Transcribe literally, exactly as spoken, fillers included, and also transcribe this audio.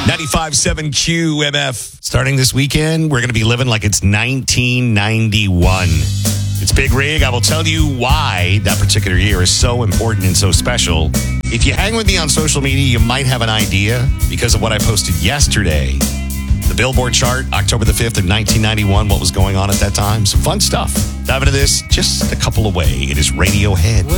ninety-five point seven Q M F. Starting this weekend, we're going to be living like it's nineteen ninety-one. It's Big Rig. I will tell you why that particular year is so important and so special. If you hang with me on social media, you might have an idea because of what I posted yesterday. The Billboard chart, October the fifth of nineteen ninety-one, what was going on at that time. Some fun stuff. Dive into this just a couple away. It is Radiohead.